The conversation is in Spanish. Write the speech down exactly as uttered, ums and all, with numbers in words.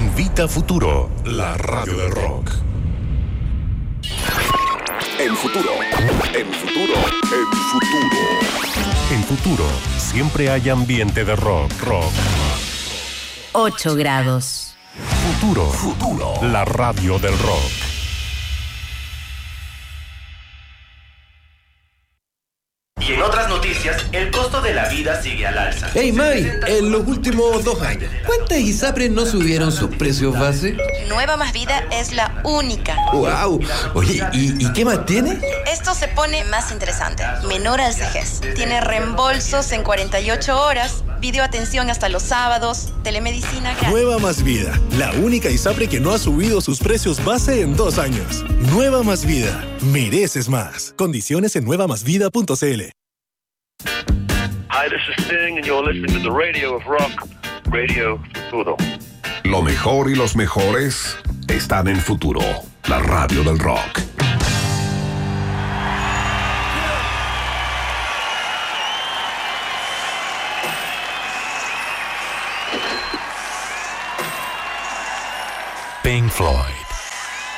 invita a Futuro, la radio del rock. En Futuro, en Futuro, en Futuro. En Futuro, siempre hay ambiente de rock, rock. ocho grados. Futuro, Futuro, la radio del rock. Y en otras noticias, el costo de la vida sigue al alza. Hey May, en los últimos dos años, ¿cuántas ISAPRES no subieron sus precios base? Nueva Más Vida es la única. ¡Wow! Oye, ¿y, y qué más tiene? Esto se pone más interesante. Menor al vejez. Tiene reembolsos en cuarenta y ocho horas, videoatención hasta los sábados, telemedicina gratis. Nueva Más Vida, la única ISAPRE que no ha subido sus precios base en dos años. Nueva Más Vida, mereces más. Condiciones en nueva más vida punto c l. Hi, this is Sting, and you're listening to the Radio of Rock, Radio Futuro. Lo mejor y los mejores están en Futuro, la radio del rock. Pink Floyd.